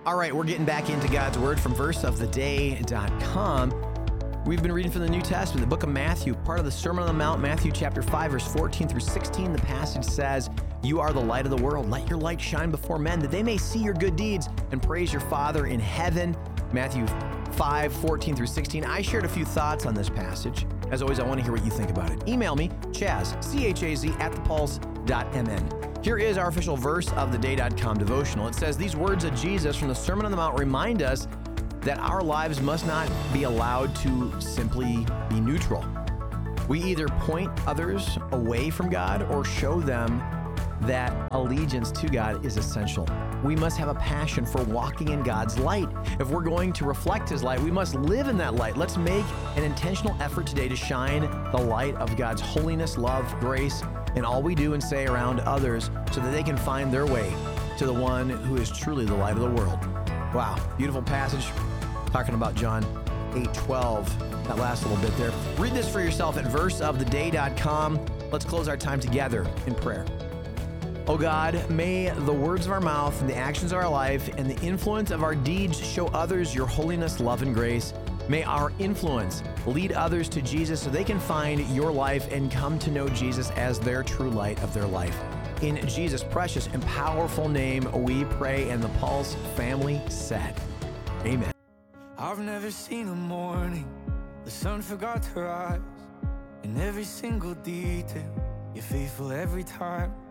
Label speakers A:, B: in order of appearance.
A: All right, we're getting back into God's Word from verseoftheday.com. We've been reading from the New Testament, the book of Matthew, part of the Sermon on the Mount, Matthew chapter 5, verse 14 through 16. The passage says, "You are the light of the world. Let your light shine before men, that they may see your good deeds and praise your Father in heaven." Matthew 5, 14 through 16. I shared a few thoughts on this passage. As always, I want to hear what you think about it. Email me, Chaz, C-H-A-Z, @thepulse.mn. Here is our official verseoftheday.com devotional. It says, these words of Jesus from the Sermon on the Mount remind us that our lives must not be allowed to simply be neutral. We either point others away from God or show them that allegiance to God is essential. We must have a passion for walking in God's light. If we're going to reflect His light, we must live in that light. Let's make an intentional effort today to shine the light of God's holiness, love, grace, in all we do and say around others so that they can find their way to the one who is truly the light of the world. Wow, beautiful passage talking about John 8:12. That last little bit there. Read this for yourself at verseoftheday.com. Let's close our time together in prayer. Oh God, may the words of our mouth and the actions of our life and the influence of our deeds show others your holiness, love, and grace. May our influence lead others to Jesus so they can find your life and come to know Jesus as their true light of their life. In Jesus' precious and powerful name, we pray, and the Pulse family said, amen.
B: I've never seen a morning the sun forgot to rise. In every single detail, you're faithful every time.